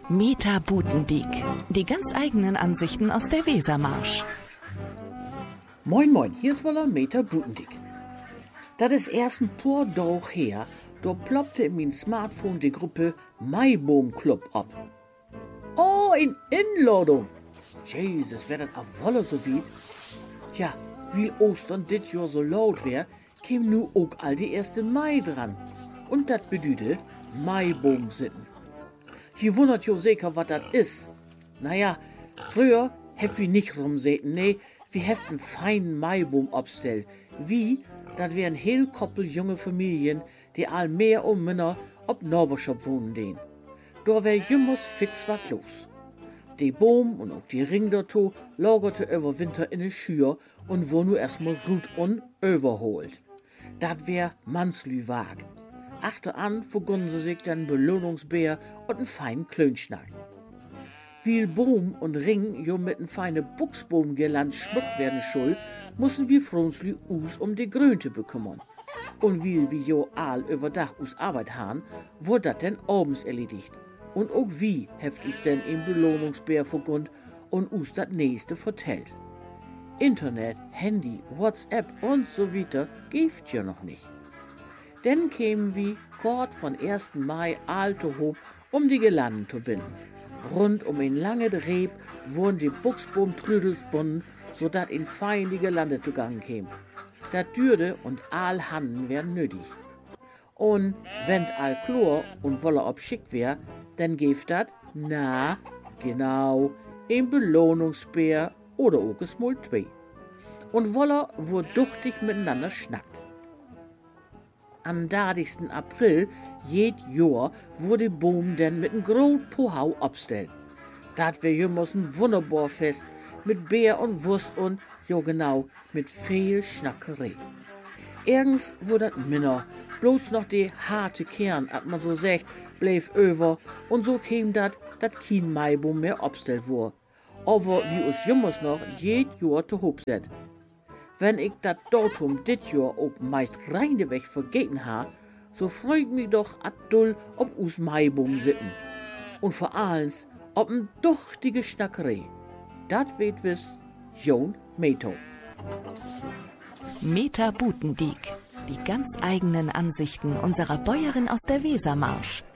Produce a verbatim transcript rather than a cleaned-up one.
Meta Butendiek. Die ganz eigenen Ansichten aus der Wesermarsch. Moin moin, hier ist wohl Meta Butendiek. Das ist erst ein paar Tage her, da ploppte in mein Smartphone die Gruppe Maiboom Club ab. Oh, in Inladung! Jesus, wär das a Wolle so wie. Tja, wie Ostern dit Jahr so laut wär, käm nu auch all die erste Mai dran. Und dat bedüde Maiboom sitten. Hier wundert jo sicher, wat dat is. Naja, früher hef wir nicht rumsäten, nee, wir heften feinen Maiboom abstellt. Wie, dat wären heel koppel junge Familien, die all mehr und Männer ob Norberschop wohnen den. Da wär jümmers fix wat los. Die Boom und auch die Ring dazu lagerte über Winter in de Schür und wo nu erstmal gut und überholt. Dat wär Manslüwag. Achteran vergunnen sie sich dann Belohnungsbär und einen feinen Klönschnack. Wie Boom und Ring jo mit n feine Buchsbaumgirland schmückt werden schul, mussen wir Fronsli us um die Grünte bekümmern. Und wie wir jo all über Dach us Arbeit han, wurde dat denn abends erledigt. Und auch wie heft us denn im Belohnungsbär vergund und us dat nächste vertellt. Internet, Handy, WhatsApp und so weiter gibt ja noch nicht. Dann kämen wir kort von ersten Mai alte Hob, um die Gelanden zu binden. Rund um ein lange Dreh wurden die Buchsbaumtrüdels bunden, so dat in fein die Gelande zugange käm. Dat Dürde und all Handen wären nötig. Und wenn all Chlor und wolle ob schick wär, dann geft dat, na, genau, ein Belohnungsbär oder auch es mal zwei. Und wolle wurde duchtig miteinander schnackt. Am dadigsten April jed Jahr wurde Boom denn mit n groß Pohau abstellt. Dat wär jümmers n wunderbar Fest mit Bär und Wurst und, jo genau, mit viel Schnackerei. Ergens wurde dat Minner, bloß noch die harte Kern, at man so sagt, bleef über und so käm dat, dat kein Maiboom mehr abstellt wur. Aber wie us jümmers noch jed Jahr zu hob set. Wenn ich dat Datum dit Jahr auch meist reineweg vergeten ha, so freut mich doch addull ob us Maiboom sitten. Und vor allem ob n duchtige Schnackerei. Dat weet wis Jon Meto. Meta Butendiek. Die ganz eigenen Ansichten unserer Bäuerin aus der Wesermarsch.